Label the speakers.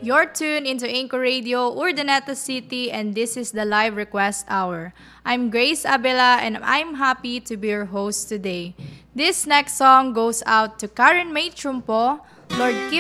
Speaker 1: You're tuned into Anchor Radio, Urdaneta City, and this is the Live Request Hour. I'm Grace Abela, and I'm happy to be your host today. This next song goes out to Karen May Trumpo. Lord, keep